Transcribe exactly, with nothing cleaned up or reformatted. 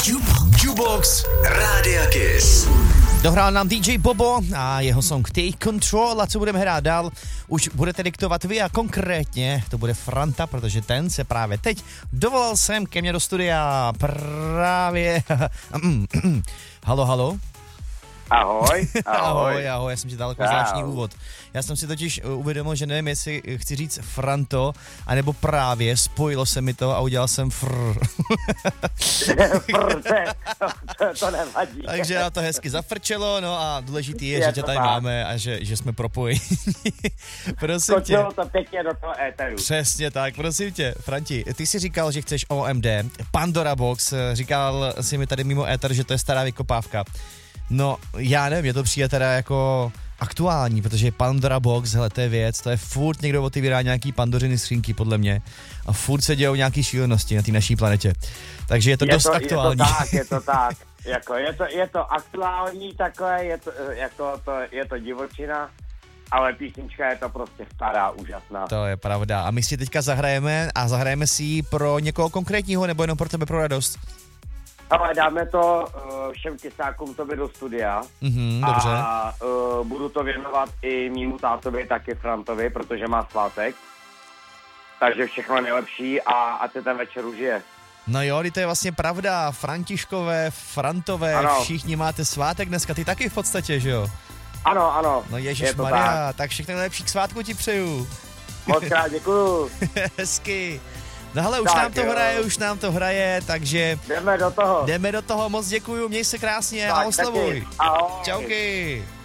Jukebox Rádia Kiss. Dohrál nám D J Bobo a jeho song Take Control, a co budeme hrát dál, už budete diktovat vy a konkrétně to bude Franta, protože ten se právě teď dovolal sem ke mně do studia právě. Halo, halo. Ahoj, ahoj. ahoj, ahoj, já jsem ti dal jako zvláštní úvod. Já jsem si totiž uvědomil, že nevím, jestli chci říct Franto, anebo právě, spojilo se mi to a udělal jsem fr. fr, to, to nevadí. Takže na to hezky zafrčelo, no a důležitý je, je že tě tady tak. máme a že, že jsme propojeni. Prosím tě. Skočilo to pěkně do toho éteru. Přesně tak, prosím tě, Franti, ty jsi říkal, že chceš O M D, Pandora Box, říkal si mi tady mimo éter, že to je stará vykopávka. No, já nevím, mě to přijde teda jako aktuální, protože Pandora Box, hele, to je věc, to je furt někdo otevírá nějaký pandořiny skřínky, podle mě, a furt se dějou nějaký šílenosti na té naší planetě. Takže je to je dost to, aktuální. Je to tak, je to tak. Jako, je, to, je to aktuální takhle, je to, jako, to, je to divočina, ale písnička je to prostě stará, úžasná. To je pravda. A my si teďka zahrajeme a zahrajeme si ji pro někoho konkrétního, nebo jenom pro tebe pro radost? Ale dáme to uh, všem kysákům tobě do studia. Mm-hmm, dobře. A uh, budu to věnovat i mýmu tátovi, taky Frantovi, protože má svátek. Takže všechno nejlepší a ať se ten večer užije. No jo, to je vlastně pravda. Františkové, Frantové, ano. Všichni máte svátek dneska. Ty taky v podstatě, že jo? Ano, ano. No ježišmarja, tak. tak všechno nejlepší k svátku ti přeju. Moc krát děkuju. Hezky. No hele, už tak, nám to jo. hraje, už nám to hraje, takže... Jdeme do toho. Jdeme do toho, moc děkuju, měj se krásně tak, a oslavuj. Ahoj. Čauky.